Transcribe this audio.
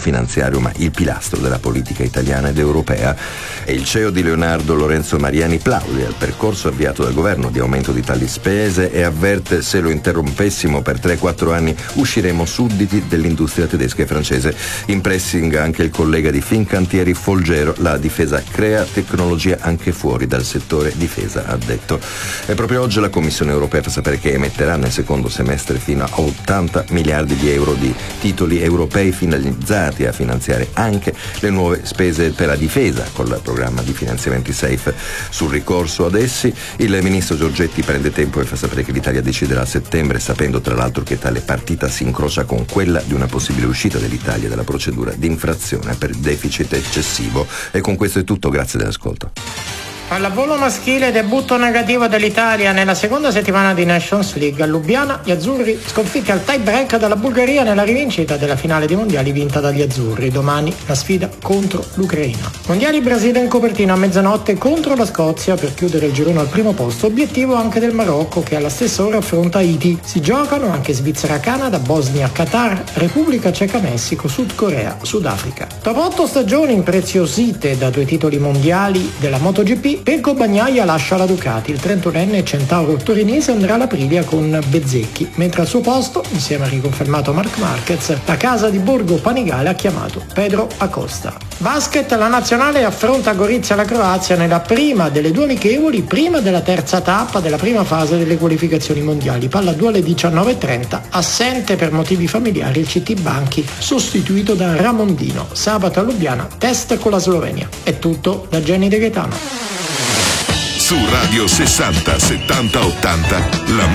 finanziario, ma il pilastro della politica italiana ed europea. E il CEO di Leonardo, Lorenzo Mariani, plaude al percorso avviato dal governo di aumento di tali spese e avverte: se lo interrompessimo per 3-4 anni usciremo sudditi dell'industria tedesca e francese. In pressing anche il collega di Fincantieri Folgero: la difesa crea tecnologia anche fuori dal settore difesa, ha detto. E proprio oggi la Commissione europea fa sapere che emetterà nel secondo semestre fino a 80 miliardi di euro di titoli europei finalizzati a finanziare anche le nuove spese per la difesa col programma di finanziamenti SAFE. Sul ricorso ad essi il ministro Giorgetti prende tempo e fa sapere che l'Italia deciderà a settembre, sapendo tra l'altro che tale partita si incrocia con quella di una possibile uscita dell'Italia dalla procedura di infrazione per deficit eccessivo. E con questo è tutto, grazie dell'ascolto. Pallavolo maschile, debutto negativo dell'Italia nella seconda settimana di Nations League. A Lubiana gli azzurri sconfitti al tie break dalla Bulgaria nella rivincita della finale dei mondiali vinta dagli azzurri. Domani la sfida contro l'Ucraina. Mondiali Brasile in copertina a mezzanotte contro la Scozia per chiudere il girone al primo posto, obiettivo anche del Marocco che alla stessa ora affronta Haiti. Si giocano anche Svizzera, Canada, Bosnia, Qatar, Repubblica Ceca, Messico, Sud Corea, Sudafrica. Dopo 8 stagioni impreziosite da 2 titoli mondiali della MotoGP, Pecco Bagnaia lascia la Ducati. Il 31enne centauro torinese andrà all'Aprilia con Bezzecchi, mentre al suo posto, insieme al riconfermato Marc Marquez, la casa di Borgo Panigale ha chiamato Pedro Acosta. Basket, la nazionale affronta a Gorizia la Croazia nella prima delle 2 amichevoli, prima della terza tappa della prima fase delle qualificazioni mondiali. Palla 2 alle 19:30, assente per motivi familiari il CT Banchi, sostituito da Ramondino. Sabato a Lubiana, test con la Slovenia. È tutto da Jenny De Gaetano. Su Radio 60 70 80 la